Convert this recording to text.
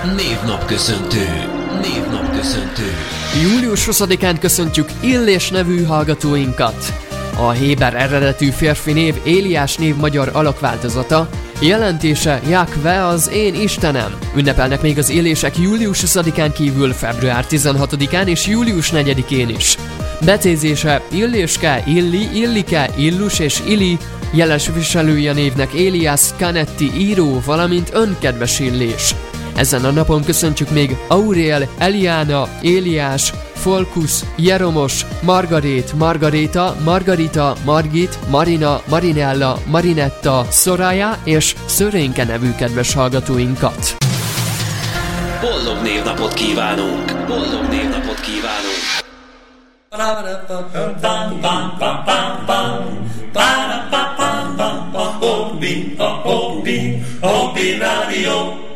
Névnapköszöntő. Július 20-án köszöntjük Illés nevű hallgatóinkat. A héber eredetű férfi név Éliás név magyar alakváltozata, jelentése Jahve az én Istenem. Ünnepelnek még az élések július 20-án kívül február 16-án és július 4-én is. Becézése Illéske, Illi, Illike, Illus és Ili, jeles viselője névnek Éliás Canetti író, valamint önkedves Illés. Ezen a napon köszöntjük még Aurél, Eliána, Éliás, Folkusz, Jeromos, Margarét, Margaréta, Margarita, Margit, Marina, Marinella, Marinetta, Soraya és Szörénke nevű kedves hallgatóinkat. Boldog névnapot kívánunk! Obi Radio.